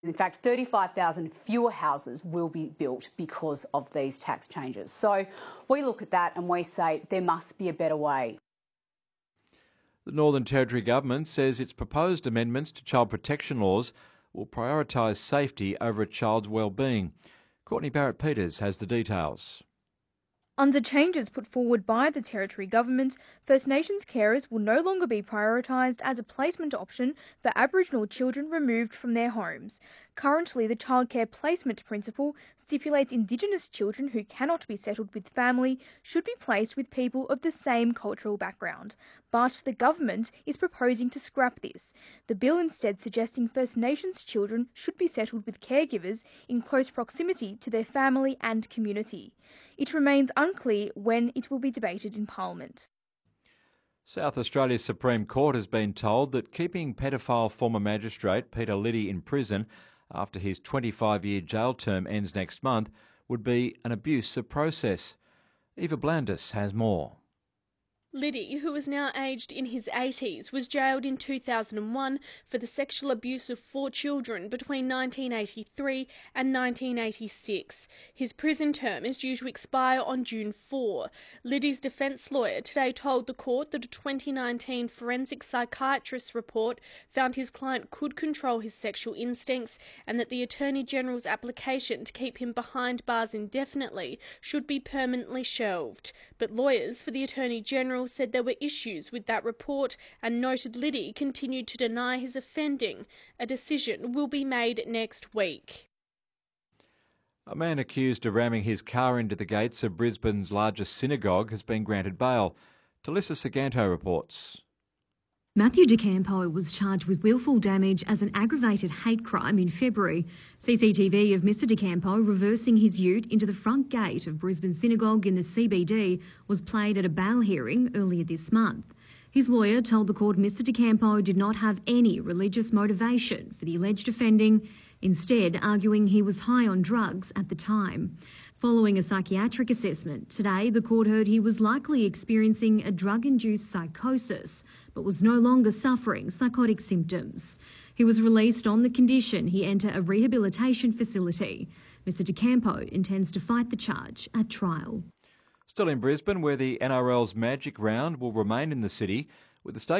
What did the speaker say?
In fact, 35,000 fewer houses will be built because of these tax changes. So we look at that and we say there must be a better way. The Northern Territory Government says its proposed amendments to child protection laws will prioritise safety over a child's well-being. Courtney Barrett-Peters has the details. Under changes put forward by the Territory Government, First Nations carers will no longer be prioritised as a placement option for Aboriginal children removed from their homes. Currently, the childcare placement principle stipulates Indigenous children who cannot be settled with family should be placed with people of the same cultural background. But the government is proposing to scrap this. The bill instead suggesting First Nations children should be settled with caregivers in close proximity to their family and community. It remains unclear when it will be debated in Parliament. South Australia's Supreme Court has been told that keeping pedophile former magistrate Peter Liddy in prison after his 25-year jail term ends next month would be an abuse of process. Eva Blandis has more. Liddy, who is now aged in his 80s, was jailed in 2001 for the sexual abuse of 4 children between 1983 and 1986. His prison term is due to expire on June 4. Liddy's defence lawyer today told the court that a 2019 forensic psychiatrist's report found his client could control his sexual instincts and that the Attorney-General's application to keep him behind bars indefinitely should be permanently shelved. But lawyers for the Attorney-General said there were issues with that report and noted Liddy continued to deny his offending. A decision will be made next week. A man accused of ramming his car into the gates of Brisbane's largest synagogue has been granted bail. Talissa Saganto reports. Matthew DeCampo was charged with willful damage as an aggravated hate crime in February. CCTV of Mr DeCampo reversing his ute into the front gate of Brisbane Synagogue in the CBD was played at a bail hearing earlier this month. His lawyer told the court Mr DeCampo did not have any religious motivation for the alleged offending, instead arguing he was high on drugs at the time. Following a psychiatric assessment, today the court heard he was likely experiencing a drug-induced psychosis, but was no longer suffering psychotic symptoms. He was released on the condition he enter a rehabilitation facility. Mr DeCampo intends to fight the charge at trial. Still in Brisbane, where the NRL's Magic Round will remain in the city, with the state